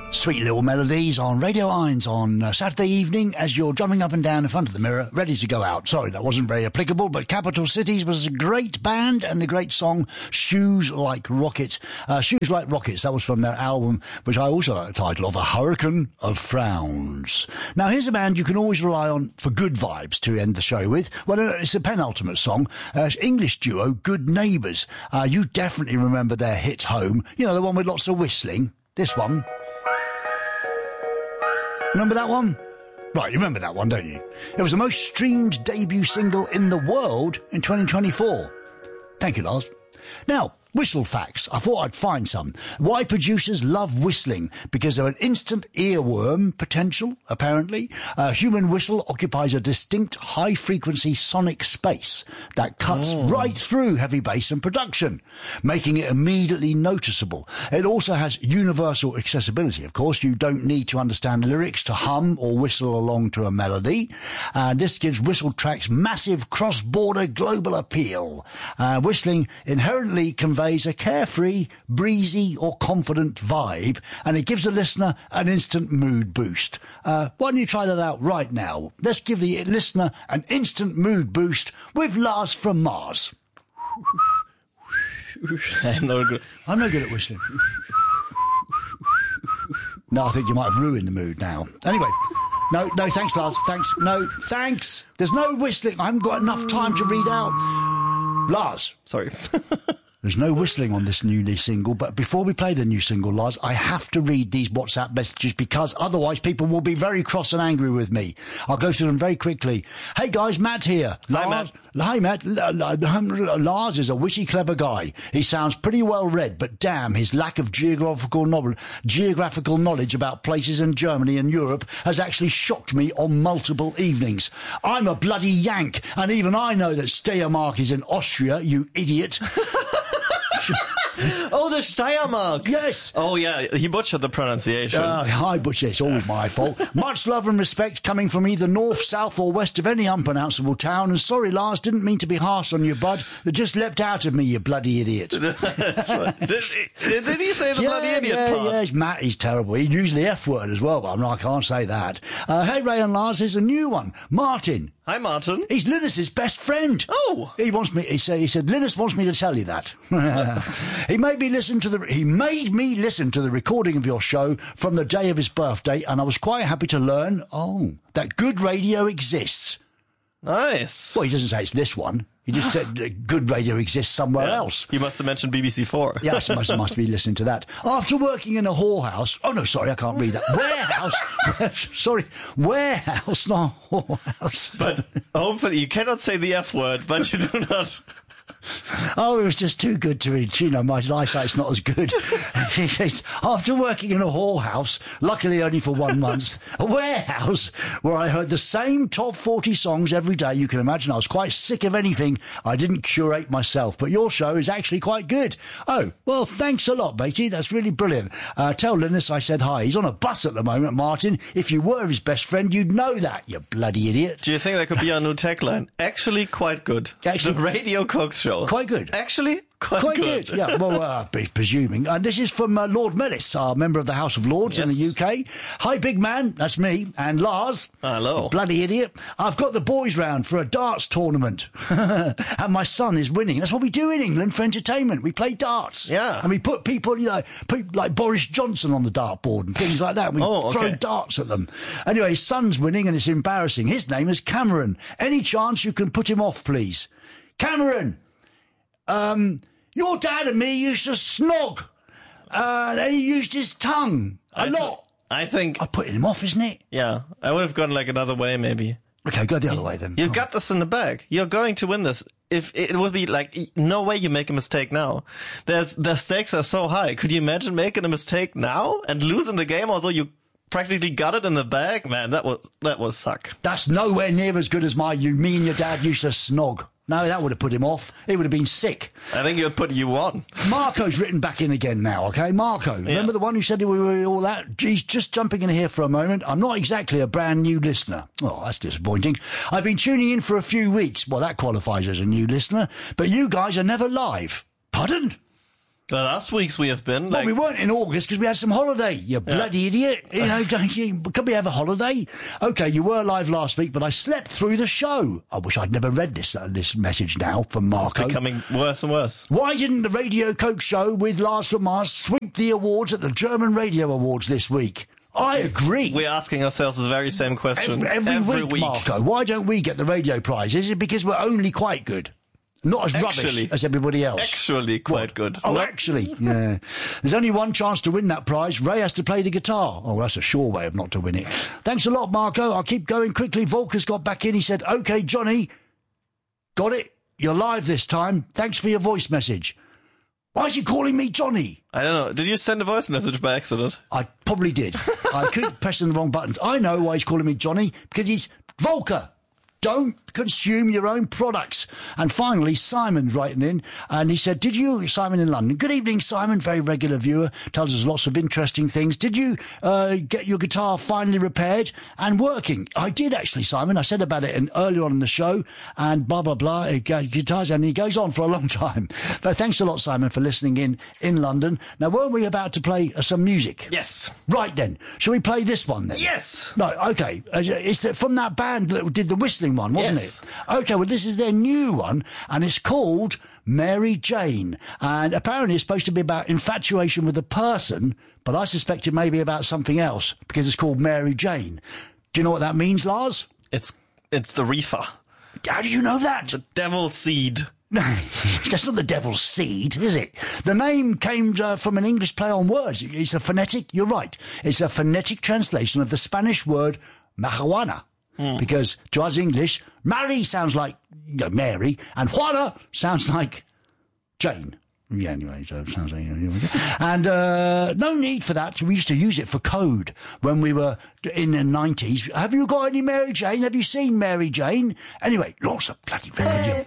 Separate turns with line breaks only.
Sweet little melodies on Radio Irons on Saturday evening as you're drumming up and down in front of the mirror, ready to go out. Sorry, that wasn't very applicable, but Capital Cities was a great band and a great song, Shoes Like Rockets. Shoes Like Rockets, that was from their album, which I also like the title of, A Hurricane of Frowns. Now, here's a band you can always rely on for good vibes to end the show with. Well, it's a penultimate song. English duo, Good Neighbours. You definitely remember their hit Home. You know, the one with lots of whistling. This one. Remember that one? Right, you remember that one, don't you? It was the most streamed debut single in the world in 2024. Thank you, Lars. Now, whistle facts. I thought I'd find some. Why producers love whistling? Because of an instant earworm potential, apparently. A human whistle occupies a distinct high-frequency sonic space that cuts right through heavy bass and production, making it immediately noticeable. It also has universal accessibility, of course. You don't need to understand lyrics to hum or whistle along to a melody. This gives whistle tracks massive cross-border global appeal. Whistling inherently conveys a carefree, breezy or confident vibe, and it gives the listener an instant mood boost. Why don't you try that out right now? Let's give the listener an instant mood boost with Lars from Mars.
I'm no good
at whistling. No, I think you might have ruined the mood now. Anyway. No, thanks, Lars. Thanks. No, thanks. There's no whistling. I haven't got enough time to read out. Lars.
Sorry.
There's no whistling on this newly single, but before we play the new single, Lars, I have to read these WhatsApp messages because otherwise people will be very cross and angry with me. I'll go through them very quickly. Hey guys, Matt here.
Hi,
Matt. Lars is a witty, clever guy. He sounds pretty well read, but damn, his lack of geographical knowledge about places in Germany and Europe has actually shocked me on multiple evenings. I'm a bloody Yank, and even I know that Steiermark is in Austria, you idiot.
Oh, the Steiermark.
Yes.
Oh, yeah. He butchered the pronunciation.
I butchered. It's all my fault. Much love and respect coming from either north, south or west of any unpronounceable town. And sorry, Lars, didn't mean to be harsh on you, bud. It just leapt out of me, you bloody idiot.
Did he say the bloody idiot part?
Yes, Matt, he's terrible. He used the F word as well, but I can't say that. Hey, Ray and Lars, here's a new one. Martin.
Hi, Martin.
He's Linus's best friend.
Oh.
He said, Linus wants me to tell you that. He made me listen to the recording of your show from the day of his birthday, and I was quite happy to learn, that good radio exists.
Nice.
Well, he doesn't say it's this one. He just said good radio exists somewhere else.
You must have mentioned BBC4.
Yes, I must be listening to that. After working in a whorehouse... Oh, no, sorry, I can't read that. Warehouse, not whorehouse.
But hopefully you cannot say the F word, but you do not...
Oh, it was just too good to read. You know, my eyesight's not as good. After working in a whorehouse, luckily only for 1 month, a warehouse where I heard the same top 40 songs every day, you can imagine I was quite sick of anything I didn't curate myself. But your show is actually quite good. Oh, well, thanks a lot, matey. That's really brilliant. Tell Linus I said hi. He's on a bus at the moment, Martin. If you were his best friend, you'd know that, you bloody idiot.
Do you think that could be our new tagline? Actually quite good.
Actually,
the Radio Cox show.
Quite good.
Actually, quite good.
Yeah, well, presuming. And this is from Lord Mellis, our member of the House of Lords in the UK. Hi, big man. That's me. And Lars.
Hello.
Bloody idiot. I've got the boys round for a darts tournament. And my son is winning. That's what we do in England for entertainment. We play darts.
Yeah.
And we put people, like Boris Johnson on the dartboard and things like that. We throw darts at them. Anyway, his son's winning and it's embarrassing. His name is Cameron. Any chance you can put him off, please? Cameron! Your dad and me used to snog. And he used his tongue a lot.
I think...
I put him off, isn't it?
Yeah. I would have gone like another way, maybe.
Okay, go the other way then.
You've got this in the bag. You're going to win this. If it would be like, no way you make a mistake now. The stakes are so high. Could you imagine making a mistake now and losing the game, although you practically got it in the bag? Man, that would suck.
That's nowhere near as good as me and your dad used to snog. No, that would have put him off. He would have been sick.
I think it would put you on.
Marco's written back in again now, okay? Marco, remember the one who said we were all that? He's just jumping in here for a moment. I'm not exactly a brand new listener. Oh, that's disappointing. I've been tuning in for a few weeks. Well, that qualifies as a new listener. But you guys are never live. Pardon?
The last weeks we have been.
Well, we weren't in August because we had some holiday, you bloody idiot. You know, don't you? Could we have a holiday? Okay, you were live last week, but I slept through the show. I wish I'd never read this message now from Marco.
It's becoming worse and worse.
Why didn't the Radio Coke show with Lars from Mars sweep the awards at the German Radio Awards this week? I agree.
We're asking ourselves the very same question.
Every week, Marco. Why don't we get the radio prize? Is it because we're only quite good? Not as rubbish as everybody else.
Actually quite good.
Oh, actually, yeah. There's only one chance to win that prize. Ray has to play the guitar. Oh, that's a sure way of not to win it. Thanks a lot, Marco. I'll keep going quickly. Volker's got back in. He said, OK, Johnny, got it. You're live this time. Thanks for your voice message. Why is he calling me Johnny?
I don't know. Did you send a voice message by accident?
I probably did. I keep pressing the wrong buttons. I know why he's calling me Johnny, because he's Volker. Don't consume your own products. And finally, Simon's writing in, and he said, Simon in London. Good evening, Simon, very regular viewer, tells us lots of interesting things. Did you get your guitar finally repaired and working? I did, actually, Simon. I said about it earlier on in the show, and blah, blah, blah, guitars, and he goes on for a long time. But thanks a lot, Simon, for listening in London. Now, weren't we about to play some music?
Yes.
Right, then. Shall we play this one, then?
Yes.
No, OK. It's from that band that did the whistling one, wasn't
it?
Okay, well, this is their new one, and it's called Mary Jane. And apparently it's supposed to be about infatuation with a person, but I suspect it may be about something else, because it's called Mary Jane. Do you know what that means, Lars?
It's the reefer.
How do you know that?
The devil's seed.
No, that's not the devil's seed, is it? The name came from an English play on words. It's a phonetic, you're right. It's a phonetic translation of the Spanish word marijuana. Because to us English, Mary sounds like Mary, and Juana sounds like Jane. Yeah, anyway, so it sounds like... And no need for that. We used to use it for code when we were in the 90s. Have you got any Mary Jane? Have you seen Mary Jane? Anyway, lots of bloody record, you